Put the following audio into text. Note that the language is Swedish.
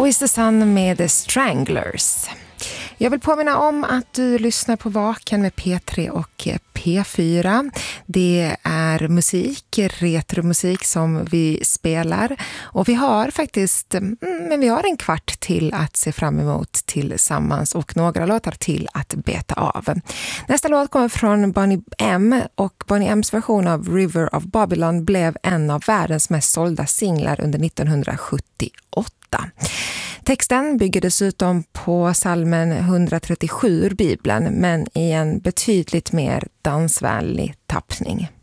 Always the Sun med The Stranglers. Jag vill påminna om att du lyssnar på Vaken med P3 och P4. Det är musik, retromusik som vi spelar. Och vi har faktiskt vi har en kvart till att se fram emot tillsammans och några låtar till att beta av. Nästa låt kommer från Boney M och Boney M's version av River of Babylon blev en av världens mest sålda singlar under 1978. Texten bygger dessutom på psalmen 137 ur Bibeln, men i en betydligt mer dansvänlig tappning.